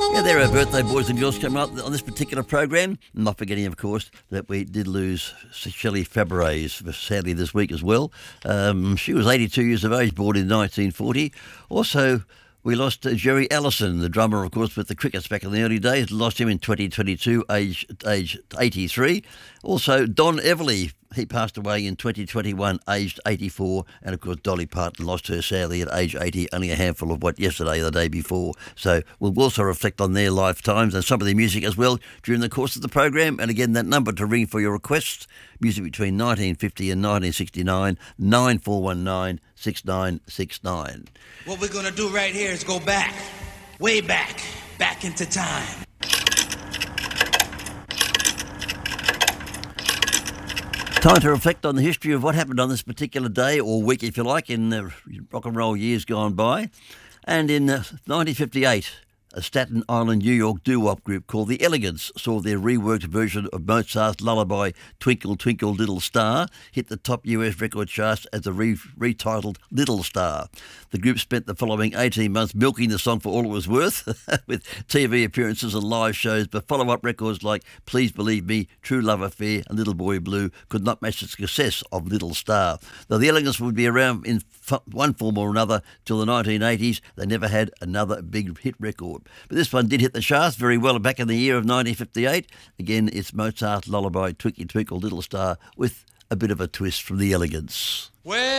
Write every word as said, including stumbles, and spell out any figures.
Yeah, there are birthday boys and girls coming up on this particular program. Not forgetting, of course, that we did lose Shelley Fabares sadly this week as well. Um, she was eighty-two years of age, born in nineteen forty. Also, we lost uh, Jerry Allison, the drummer, of course, with the Crickets back in the early days. Lost him in twenty twenty-two, age age eighty-three. Also, Don Everly, he passed away in twenty twenty-one, aged eighty-four. And, of course, Dolly Parton lost her sadly at age eighty, only a handful of what, yesterday or the day before. So we'll also reflect on their lifetimes and some of their music as well during the course of the program. And, again, that number to ring for your requests, music between nineteen fifty and nineteen sixty-nine, nine four one nine, six nine six nine. What we're going to do right here is go back, way back, back into time. Time to reflect on the history of what happened on this particular day, or week if you like, in the rock and roll years gone by. And in uh, nineteen fifty-eight, a Staten Island, New York doo-wop group called The Elegants saw their reworked version of Mozart's lullaby Twinkle Twinkle Little Star hit the top U S record charts as a re- retitled Little Star. The group spent the following eighteen months milking the song for all it was worth with T V appearances and live shows, but follow-up records like Please Believe Me, True Love Affair and Little Boy Blue could not match the success of Little Star. Though The Elegants would be around in f- one form or another till the nineteen eighties, they never had another big hit record. But this one did hit the charts very well back in the year of nineteen fifty-eight. Again, it's Mozart's lullaby Twinkle Twinkle Little Star with a bit of a twist from The Elegants. Well,